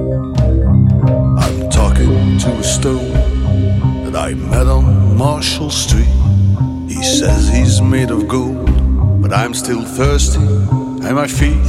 I'm talking to a stone that I met on Marshall Street. He says he's made of gold, but I'm still thirsty at my feet.